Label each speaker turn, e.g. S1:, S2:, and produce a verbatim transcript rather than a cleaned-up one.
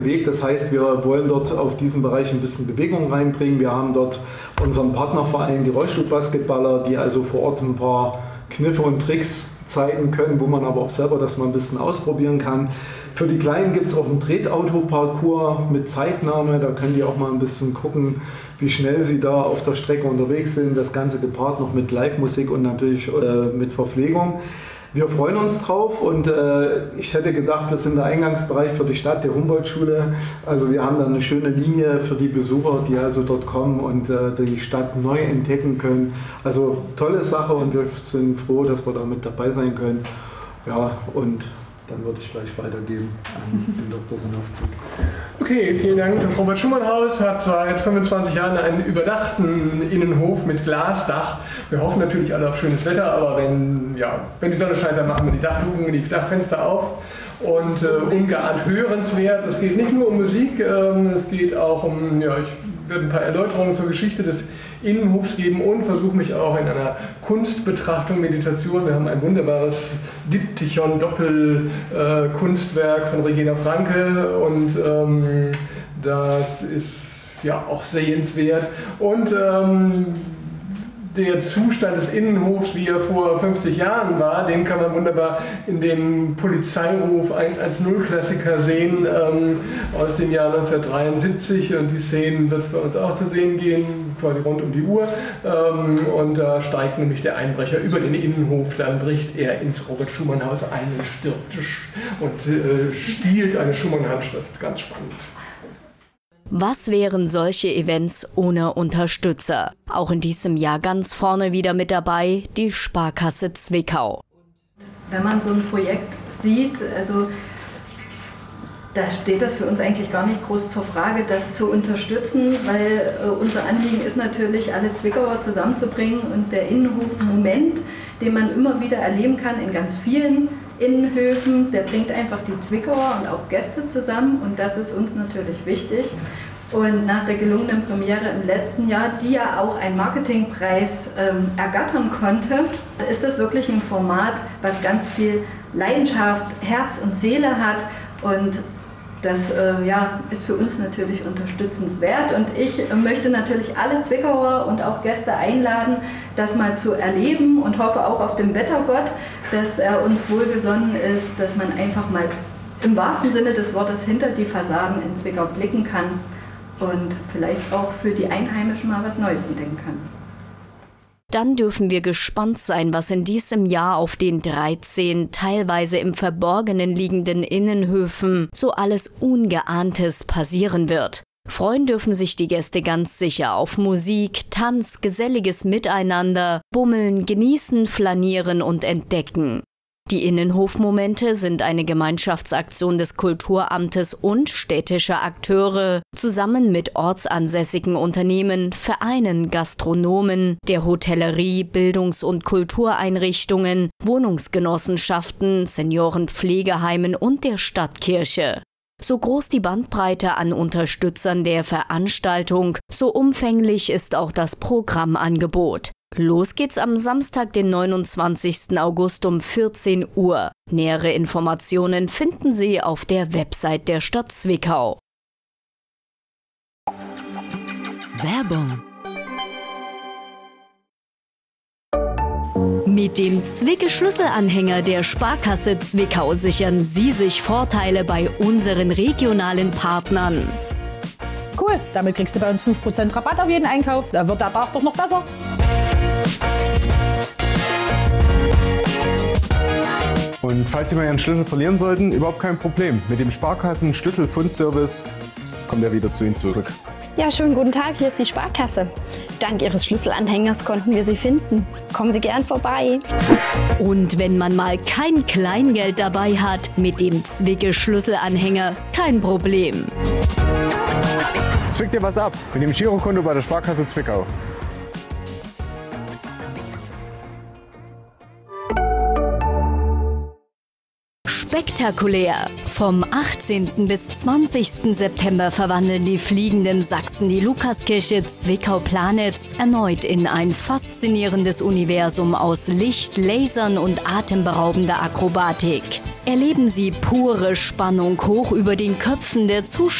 S1: Weg. Das heißt, wir wollen dort auf diesen Bereich ein bisschen Bewegung reinbringen. Wir haben dort unseren Partnerverein, die Rollstuhlbasketballer, die also vor Ort ein paar Kniffe und Tricks zeigen können, wo man aber auch selber das mal ein bisschen ausprobieren kann. Für die Kleinen gibt es auch einen Tretauto-Parcours mit Zeitnahme. Da können die auch mal ein bisschen gucken, wie schnell sie da auf der Strecke unterwegs sind. Das Ganze gepaart noch mit Live-Musik und natürlich äh, mit Verpflegung. Wir freuen uns drauf und äh, ich hätte gedacht, wir sind der Eingangsbereich für die Stadt, der Humboldt-Schule. Also wir haben da eine schöne Linie für die Besucher, die also dort kommen und äh, die Stadt neu entdecken können. Also tolle Sache und wir sind froh, dass wir da mit dabei sein können. Ja, und dann würde ich gleich weitergeben an den Doktor Sinowczyk.
S2: Okay, vielen Dank. Das Robert-Schumann-Haus hat seit fünfundzwanzig Jahren einen überdachten Innenhof mit Glasdach. Wir hoffen natürlich alle auf schönes Wetter, aber wenn, ja, wenn die Sonne scheint, dann machen wir die Dachluken, die Dachfenster auf. Und äh, ungeahnt hörenswert. Es geht nicht nur um Musik, ähm, es geht auch um, ja, ich werde ein paar Erläuterungen zur Geschichte des Innenhofs geben und versuche mich auch in einer Kunstbetrachtung, Meditation. Wir haben ein wunderbares Diptychon-Doppel-Kunstwerk äh, von Regina Franke und ähm, das ist ja auch sehenswert. Und ähm, der Zustand des Innenhofs, wie er vor fünfzig Jahren war, den kann man wunderbar in dem Polizeiruf hundertzehn-Klassiker sehen ähm, aus dem Jahr neunzehnhundertdreiundsiebzig. Und die Szenen wird es bei uns auch zu sehen gehen, quasi rund um die Uhr. Ähm, und da steigt nämlich der Einbrecher über den Innenhof, dann bricht er ins Robert-Schumann-Haus ein und stirbt und äh, stiehlt eine Schumann-Handschrift. Ganz spannend.
S3: Was wären solche Events ohne Unterstützer? Auch in diesem Jahr ganz vorne wieder mit dabei die Sparkasse Zwickau.
S4: Wenn man so ein Projekt sieht, also da steht das für uns eigentlich gar nicht groß zur Frage, das zu unterstützen, weil äh, unser Anliegen ist natürlich, alle Zwickauer zusammenzubringen und der Innenhof-Moment, den man immer wieder erleben kann in ganz vielen Innenhöfen, der bringt einfach die Zwickauer und auch Gäste zusammen und das ist uns natürlich wichtig. Und nach der gelungenen Premiere im letzten Jahr, die ja auch einen Marketingpreis ähm, ergattern konnte, ist das wirklich ein Format, was ganz viel Leidenschaft, Herz und Seele hat und das äh, ja, ist für uns natürlich unterstützenswert und ich äh, möchte natürlich alle Zwickauer und auch Gäste einladen, das mal zu erleben und hoffe auch auf den Wettergott, dass er uns wohlgesonnen ist, dass man einfach mal im wahrsten Sinne des Wortes hinter die Fassaden in Zwickau blicken kann und vielleicht auch für die Einheimischen mal was Neues entdecken kann.
S3: Dann dürfen wir gespannt sein, was in diesem Jahr auf den dreizehn teilweise im Verborgenen liegenden Innenhöfen so alles Ungeahntes passieren wird. Freuen dürfen sich die Gäste ganz sicher auf Musik, Tanz, geselliges Miteinander, Bummeln, Genießen, Flanieren und Entdecken. Die Innenhofmomente sind eine Gemeinschaftsaktion des Kulturamtes und städtischer Akteure, zusammen mit ortsansässigen Unternehmen, Vereinen, Gastronomen, der Hotellerie, Bildungs- und Kultureinrichtungen, Wohnungsgenossenschaften, Seniorenpflegeheimen und der Stadtkirche. So groß die Bandbreite an Unterstützern der Veranstaltung, so umfänglich ist auch das Programmangebot. Los geht's am Samstag, den neunundzwanzigsten August um vierzehn Uhr. Nähere Informationen finden Sie auf der Website der Stadt Zwickau. Werbung. Mit dem Zwicke-Schlüsselanhänger der Sparkasse Zwickau sichern Sie sich Vorteile bei unseren regionalen Partnern.
S5: Cool, damit kriegst du bei uns fünf Prozent Rabatt auf jeden Einkauf. Da wird der Tag doch noch besser.
S6: Und falls Sie mal Ihren Schlüssel verlieren sollten, überhaupt kein Problem. Mit dem Sparkassen-Schlüsselfundservice kommt er wieder zu Ihnen zurück.
S7: Ja, schönen guten Tag, hier ist die Sparkasse. Dank Ihres Schlüsselanhängers konnten wir Sie finden. Kommen Sie gern vorbei.
S3: Und wenn man mal kein Kleingeld dabei hat, mit dem Zwicke-Schlüsselanhänger kein Problem.
S6: Zwick dir was ab mit dem Girokonto bei der Sparkasse Zwickau.
S3: Spektakulär! Vom achtzehnten bis zwanzigsten September verwandeln die fliegenden Sachsen die Lukaskirche Zwickau-Planitz erneut in ein faszinierendes Universum aus Licht, Lasern und atemberaubender Akrobatik. Erleben Sie pure Spannung hoch über den Köpfen der Zuschauer.